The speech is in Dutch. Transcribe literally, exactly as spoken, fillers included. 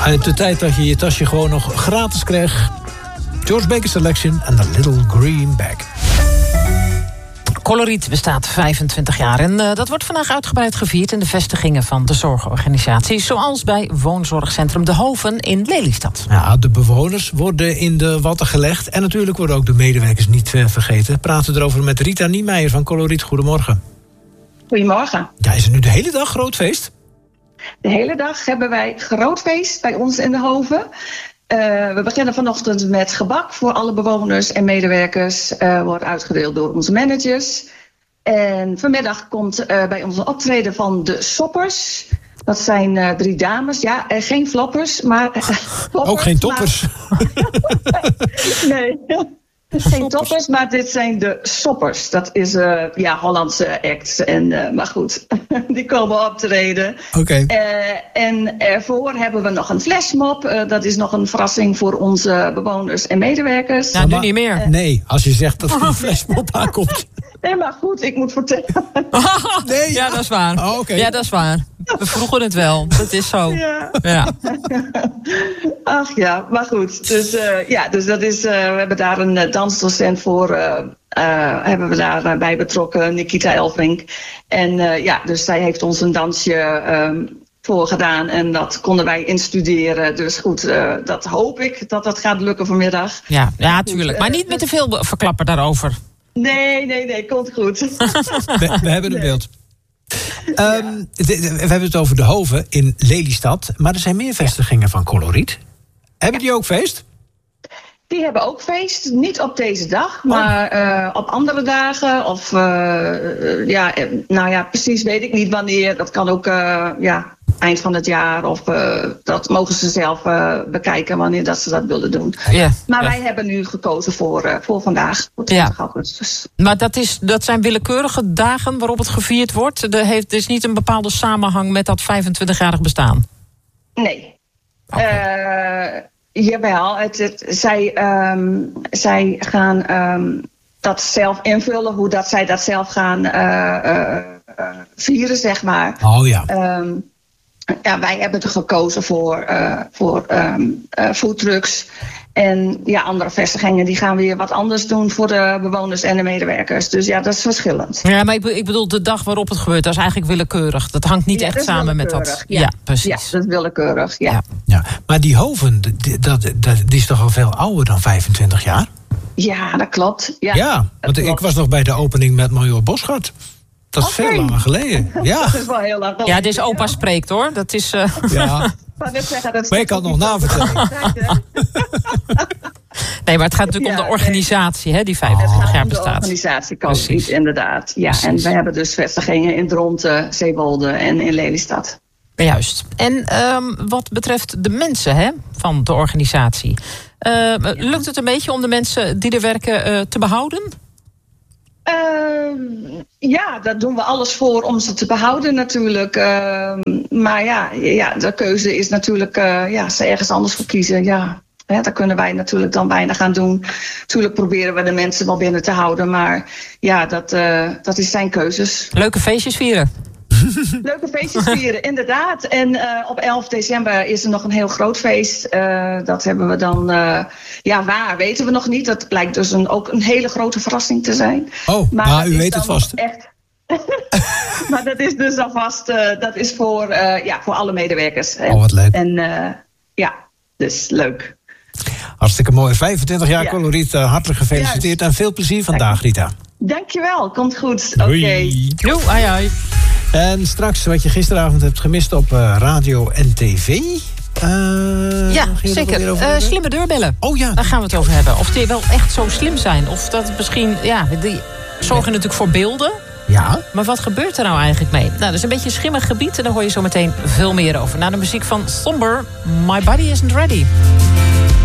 Uit de tijd dat je je tasje gewoon nog gratis kreeg. George Baker Selection en The Little Green Bag. Coloriet bestaat vijfentwintig jaar en uh, dat wordt vandaag uitgebreid gevierd in de vestigingen van de zorgorganisaties, zoals bij woonzorgcentrum De Hoven in Lelystad. Ja, de bewoners worden in de watten gelegd en natuurlijk worden ook de medewerkers niet uh, vergeten. We praten erover met Rita Niemeyer van Coloriet. Goedemorgen. Goedemorgen. Ja, is er nu de hele dag groot feest? De hele dag hebben wij groot feest bij ons in De Hoven. Uh, we beginnen vanochtend met gebak voor alle bewoners en medewerkers. Uh, wordt uitgedeeld door onze managers. En vanmiddag komt uh, bij ons een optreden van de Soppers. Dat zijn uh, drie dames. Ja, uh, geen floppers, maar... Uh, floppers, ook geen toppers? Maar... nee, geen toppers, maar dit zijn de Soppers. Dat is uh, ja, Hollandse act. En, uh, maar goed, die komen optreden. Oké. Okay. Uh, en ervoor hebben we nog een flashmob. Uh, dat is nog een verrassing voor onze bewoners en medewerkers. Nou, nu niet meer. Uh, nee, als je zegt dat er een flashmob aankomt. Nee, maar goed, ik moet vertellen. Nee, ja, dat is waar. Oh, okay. Ja, dat is waar. We vroegen het wel. Dat is zo. Ja. Ja. Ach ja, maar goed. Dus, uh, ja, dus dat is, uh, we hebben daar een uh, dansdocent voor. Uh, uh, hebben we daarbij bij betrokken, Nikita Elfrink. En uh, ja, dus zij heeft ons een dansje um, voor gedaan. En dat konden wij instuderen. Dus goed, uh, dat hoop ik dat dat gaat lukken vanmiddag. Ja, ja, tuurlijk. Maar niet met te veel verklappen daarover. Nee, nee, nee, komt goed. We, we hebben een beeld. Ja. Um, we hebben het over De Hoven in Lelystad. Maar er zijn meer vestigingen van Coloriet. Hebben die ook feest? Die hebben ook feest. Niet op deze dag, maar uh, op andere dagen. Of uh, ja, nou ja, precies weet ik niet wanneer. Dat kan ook uh, ja, eind van het jaar. Of uh, dat mogen ze zelf uh, bekijken wanneer dat ze dat willen doen. Ja. Maar ja. wij hebben nu gekozen voor, uh, voor vandaag. Voor twintig augustus. Maar dat, is, dat zijn willekeurige dagen waarop het gevierd wordt? Er heeft dus niet een bepaalde samenhang met dat vijfentwintigjarig bestaan? Nee. Okay. Uh, Jawel, het, het, zij, um, zij gaan um, dat zelf invullen, hoe dat zij dat zelf gaan uh, uh, uh, vieren, zeg maar. Oh ja. Um, ja, wij hebben er gekozen voor, uh, voor um, uh, foodtrucks. En ja, andere vestigingen die gaan weer wat anders doen voor de bewoners en de medewerkers. Dus ja, dat is verschillend. Ja, maar ik bedoel, de dag waarop het gebeurt, dat is eigenlijk willekeurig. Dat hangt niet ja, echt samen met dat. Ja, ja, precies. Ja, dat is willekeurig, ja. ja. ja. Maar die Hoven, dat, dat, dat, die is toch al veel ouder dan vijfentwintig jaar? Ja, dat klopt. Ja, ja want klopt. Ik was nog bij de opening met Major Boschart. Dat is okay. veel langer geleden. Ja. Dat is wel heel lang geleden. Ja, dit is opa spreekt hoor. Dat is... Uh... Ja. Zeggen, dat maar ik kan het nog navertellen. Nee, maar het gaat natuurlijk ja, om de organisatie, hè, die vijfentwintig jaar bestaat. De organisatie Coloriet, inderdaad. Ja, Precies. En we hebben dus vestigingen in Dronten, Zeewolde en in Lelystad. Juist. En um, wat betreft de mensen hè, van de organisatie. Uh, ja. Lukt het een beetje om de mensen die er werken uh, te behouden? Uh, ja, daar doen we alles voor om ze te behouden natuurlijk. Uh, maar ja, ja, de keuze is natuurlijk, uh, ja, ze ergens anders voor kiezen, ja. Hè, daar kunnen wij natuurlijk dan weinig aan doen. Natuurlijk proberen we de mensen wel binnen te houden. Maar ja, dat, uh, dat is zijn keuzes. Leuke feestjes vieren. Leuke feestjes vieren, inderdaad. En uh, op elf december is er nog een heel groot feest. Uh, dat hebben we dan... Uh, ja, waar weten we nog niet. Dat blijkt dus een, ook een hele grote verrassing te zijn. Oh, maar, maar u weet het vast. Echt... maar dat is dus alvast... Uh, dat is voor, uh, ja, voor alle medewerkers. Oh, wat leuk. En uh, ja, dus leuk. Hartstikke mooi. vijfentwintig jaar ja. Coloriet. Uh, hartelijk gefeliciteerd Juist. En veel plezier vandaag, Rita. Dankjewel, komt goed. Oké. Okay. Jo, ai ai. En straks wat je gisteravond hebt gemist op uh, radio en tv. Uh, ja, zeker. Uh, slimme deurbellen. Oh ja. Daar gaan we het over hebben. Of die wel echt zo slim zijn. Of dat het misschien... Ja, die zorgen nee. natuurlijk voor beelden. Ja. Maar wat gebeurt er nou eigenlijk mee? Nou, dat is een beetje een schimmig gebied. En daar hoor je zo meteen veel meer over. Na de muziek van Somber, My Body Isn't Ready.